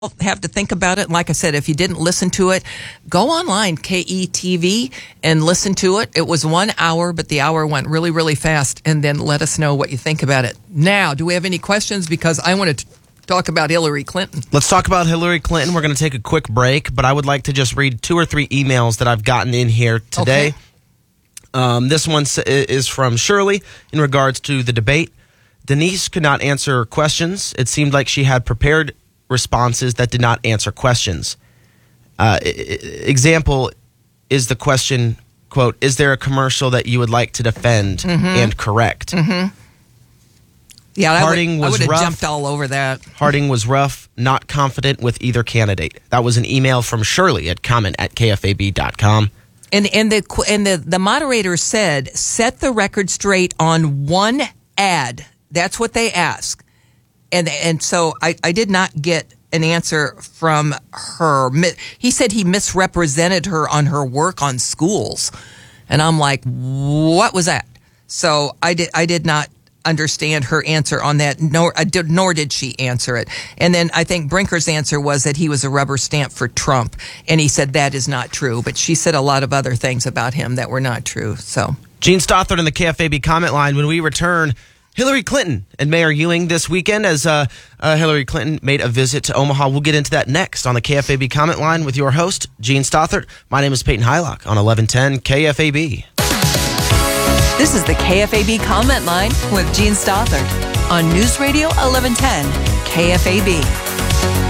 have to think about it. Like I said, if you didn't listen to it, go online, KETV, and listen to it. It was 1 hour, but the hour went really, really fast. And then let us know what you think about it. Now, do we have any questions? Because I wanted to talk about Hillary Clinton. Let's talk about Hillary Clinton. We're going to take a quick break, but I would like to just read 2 or 3 emails that I've gotten in here today. Okay. This one is from Shirley in regards to the debate. Denise could not answer questions. It seemed like she had prepared responses that did not answer questions. Example is the question, quote, is there a commercial that you would like to defend and correct? Yeah, Harding I would have rough. jumped all over that. Harding was rough, not confident with either candidate. That was an email from Shirley at comment@kfab.com. And the moderator said, set the record straight on one ad. That's what they ask. And so I did not get an answer from her. He said he misrepresented her on her work on schools. And I'm like, what was that? So I did not understand her answer on that, nor did she answer it. And then I think Brinker's answer was that he was a rubber stamp for Trump. And he said that is not true. But she said a lot of other things about him that were not true. So Gene Stothert in the KFAB comment line. When we return, Hillary Clinton and Mayor Ewing this weekend as Hillary Clinton made a visit to Omaha. We'll get into that next on the KFAB comment line with your host, Gene Stothert. My name is Peyton Hylock on 1110 KFAB. This is the KFAB comment line with Gene Stothert on News Radio 1110 KFAB.